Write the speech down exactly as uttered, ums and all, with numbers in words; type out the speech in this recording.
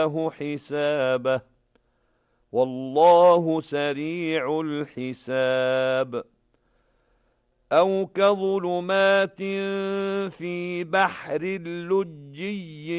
حسابه والله سريع الحساب أو كظلمات في بحر لجي